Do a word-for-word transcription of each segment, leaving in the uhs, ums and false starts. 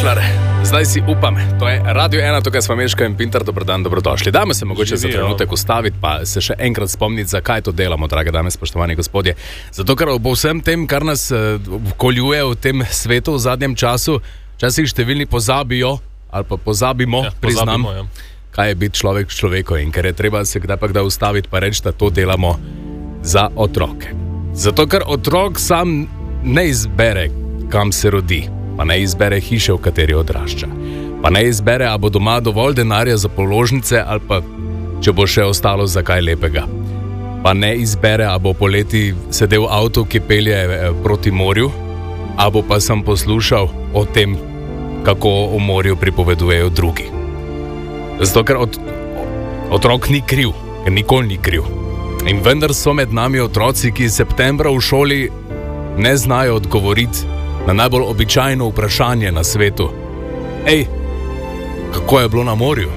Šušlar, zdaj si upam, to je Radio ena, tukaj smo Meška in Pintar, dobrodan, dobrodošli. Dajmo se mogoče Živijo. za trenutek ustaviti, pa se še enkrat spomniti, zakaj to delamo, drage dame, spoštovani gospodje. Zato, ker ob vsem tem, kar nas uh, koljuje v tem svetu v zadnjem času, včasih številni pozabijo, ali pa pozabimo, ja, priznam, pozabimo, ja. kaj je biti človek človeko in ker je treba se kdaj pa kdaj ustaviti, pa reči, da to delamo za otroke. Zato, ker otrok sam ne izbere, kam se rodi, pa ne izbere hiše, v kateri odrašča, pa ne izbere, a bo doma dovolj denarja za položnice ali pa, če bo še ostalo za kaj lepega. Pa ne izbere, a bo poleti sedel v avtu, ki pelje proti morju, a bo pa sem poslušal o tem, kako o morju pripovedujejo drugi. Zato, ker od, otrok ni kriv, ker nikoli ni kriv. In vendar so med nami otroci, ki septembra v šoli ne znajo odgovoriti na najbolj običajno vprašanje na svetu. Ej, kako je bilo na morju?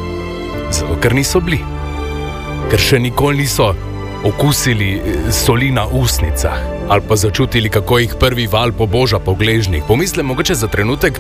Zato, ker niso bili. Ker še nikoli niso okusili soli na usnicah ali pa začutili, kako jih prvi val poboža po gležnjih. Pomislim mogoče za trenutek,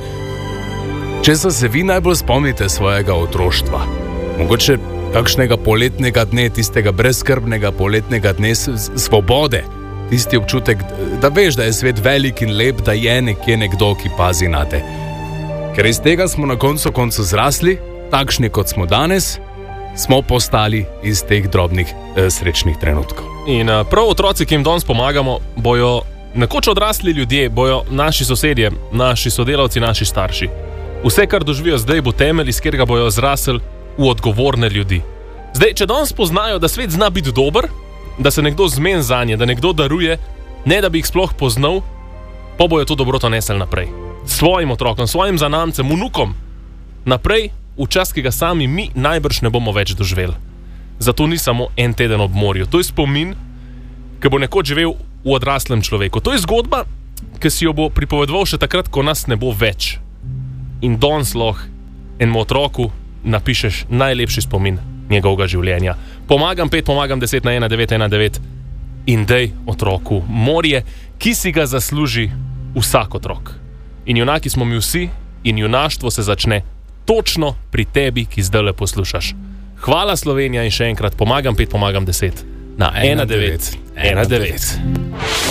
če se vi najbolj spomnite svojega otroštva. Mogoče kakšnega poletnega dne, tistega brezskrbnega poletnega dne svobode. Tisti občutek, da veš, da je svet velik in lep, da je nekje nekdo, ki pazi na te. Ker iz tega smo na koncu koncu zrasli, takšni kot smo danes, smo postali iz teh drobnih eh, srečnih trenutkov. In uh, prav otroci, ki jim danes pomagamo, bojo nekoč odrasli ljudje, bojo naši sosedje, naši sodelavci, naši starši. Vse, kar doživijo zdaj, bo temelj, iz katerega bojo zrasli v odgovorne ljudi. Zdaj, če danes poznajo, da svet zna biti dober, da se nekdo zmen zanje, da nekdo daruje, ne da bi jih sploh poznal, pa bojo to dobroto nesel naprej. Svojim otrokom, svojim zanamcem, vnukom. Naprej, v čas, ki ga sami mi najbrž ne bomo več doživeli. Zato ni samo en teden ob morju. To je spomin, ki bo nekoč živel v odraslem človeku. To je zgodba, ki si jo bo pripovedoval še takrat, ko nas ne bo več. In danes lahko enemu otroku napišeš najlepši spomin njegovega življenja. Pomagam pet, pomagam deset na ena devet ena devet in dej otroku morje, ki si ga zasluži vsak otrok. In junaki smo mi vsi in junaštvo se začne točno pri tebi, ki zdaj le poslušaš. Hvala Slovenija in še enkrat pomagam pet, pomagam deset na ena devet ena devet.